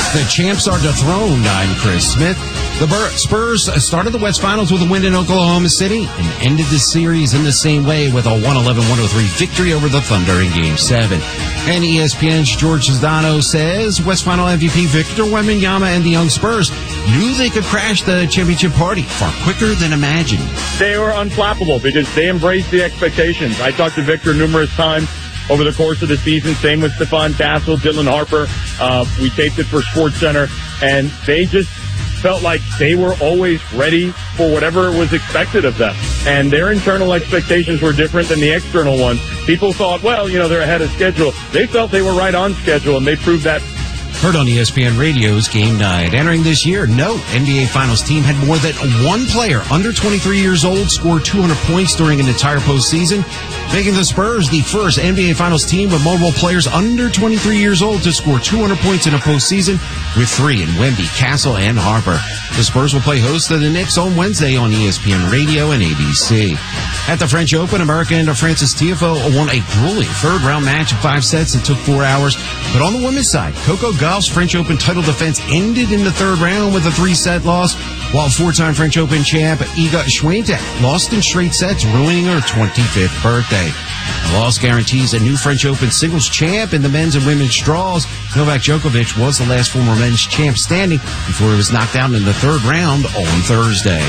The champs are dethroned. I'm Chris Smith. The Spurs started the West Finals with a win in Oklahoma City and ended the series in the same way with a 111-103 victory over the Thunder in Game 7. And ESPN's George Sedano says West Final MVP Victor Wembanyama and the young Spurs knew they could crash the championship party far quicker than imagined. They were unflappable because they embraced the expectations. I talked to Victor numerous times over the course of the season. Same with Stephon Tassel, Dylan Harper. We taped it for SportsCenter, and they just felt like they were always ready for whatever was expected of them. And their internal expectations were different than the external ones. People thought, well, they're ahead of schedule. They felt they were right on schedule, and they proved that. Heard on ESPN Radio's Game Night. Entering this year, no NBA Finals team had more than one player under 23 years old score 200 points during an entire postseason, making the Spurs the first NBA Finals team with multiple players under 23 years old to score 200 points in a postseason, with 3 in Wemby, Castle, and Harper. The Spurs will play host to the Knicks on Wednesday on ESPN Radio and ABC. At the French Open, American Frances Tiafoe won a grueling third-round match in 5 sets that took 4 hours. But on the women's side, Coco Gauff's French Open title defense ended in the third round with a 3-set loss, while 4-time French Open champ Iga Swiatek lost in straight sets, ruining her 25th birthday. The loss guarantees a new French Open singles champ in the men's and women's draws. Novak Djokovic was the last former men's champ standing before he was knocked out in the third round on Thursday.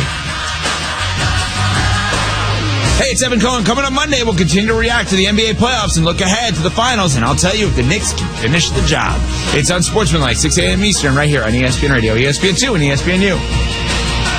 Hey, it's Evan Cohen. Coming up Monday, we'll continue to react to the NBA playoffs and look ahead to the finals, and I'll tell you if the Knicks can finish the job. It's Unsportsmanlike, 6 a.m. Eastern, right here on ESPN Radio, ESPN2, and ESPNU.